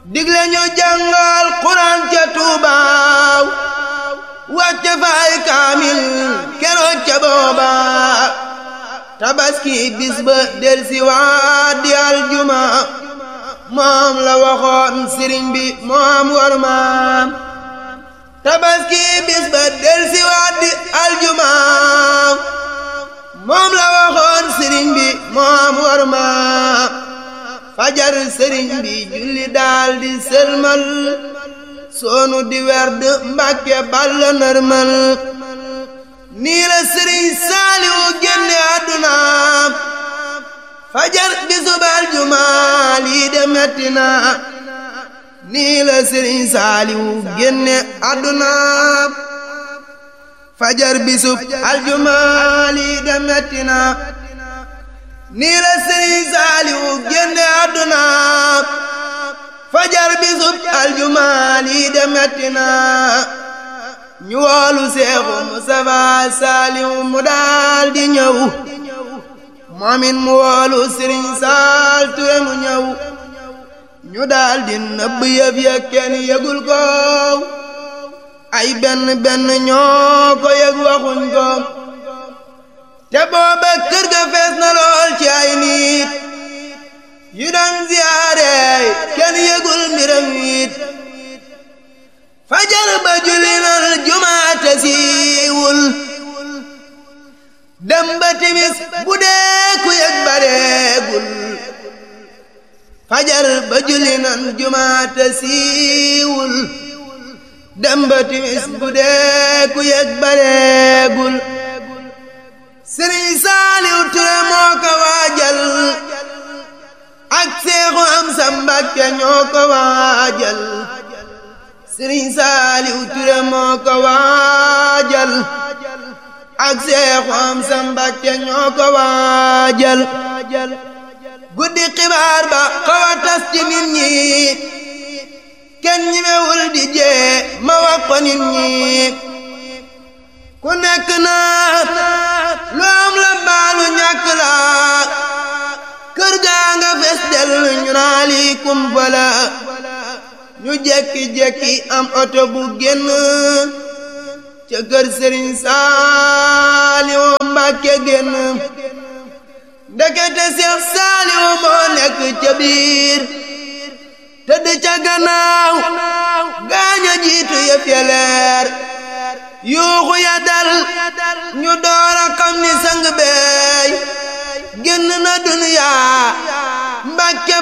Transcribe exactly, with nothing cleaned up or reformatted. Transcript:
digle ñu jàngal Qur'an ca Tuubaaw wàcce faay kaamil keroog ca booba tabaski bis ba del si waat di aljuma moom la waxoon sëriñ bi moom war maam tabaski bis ba del si waat di aljuma moom la waxoon sëriñ bi moom war maam fajar sëriñ bi julli daal di sëlmal soonu di werd Mbàkke balla nërmal nii la sëriñ Saaliwu génne àdduna fajar bisub aljuma lii de metti na nii la sëriñ Saaliwu génne àdduna fajar bisub aljuma lii de metti na nii la sëriñ Saaliwu génne àdduna fajar bisub aljuma lii de metti na ñu woolu Seexu Mustafaa Saaliwu mu daal di ñëw moomin mu woolu sëriñ Saal Ture mu ñëw ñu daal di nëbb yëf ya kenn yëgul ko ay benn benn ñoo ko yëg waxuñ ko te booba kër ga fees na lool ci ay nit yu daan ziyaare kenn yëgul mbiram it fajar ba julli nal jumaate siiwul dem ba timis bu dee ku yëg bareegul fajar ba julli nal jumaate siiwul dem ba timis bu dee ku yëg bareegul sëriñ Saaliw Ture moo ko waajal ak Seexu Amsa Mbàkke ñoo ko waajal sëriñ Saaliw Ture moo ko waajal ak Seexu Amsa Mbàkke ñoo ko waajal guddi xibaar ba xaw a tas ci nit ñi kenn ñimewul di jee ma wax ko nit ñi ku nekk naa lu am la baalu ñàkk la kër gaa nga fes del ñu naa lii kumpa la ñu jekki-jekki am oto bu génn ca kër Sëriñ Saaliwu Mbàkke génn ndekete Seex Saaliwu moo nekk ca biir tëdd ca gannaaw gaaña jiitu yëf ya leer yuuxu ya dal ñu door a xam ni sang beey génn na duniyaa Mbàkke